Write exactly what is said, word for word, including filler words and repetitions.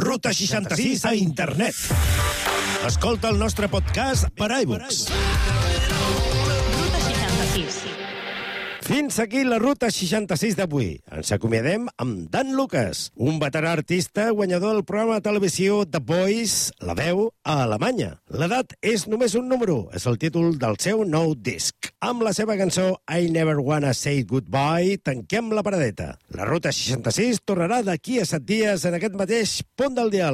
Ruta seixanta-sis a internet. Escolta el nostre podcast per iVoox. Ruta seixanta-sis. Fins aquí la Ruta seixanta-sis d'avui. Ens acomiadem amb Dan Lucas, un veterà artista guanyador del programa de televisió The Voice, La Veu, a Alemanya. L'edat és només un número, és el títol del seu nou disc. Amb la seva cançó I Never Wanna Say Goodbye, tanquem la paradeta. La Ruta seixanta-sis tornarà d'aquí a set dies en aquest mateix punt del dial.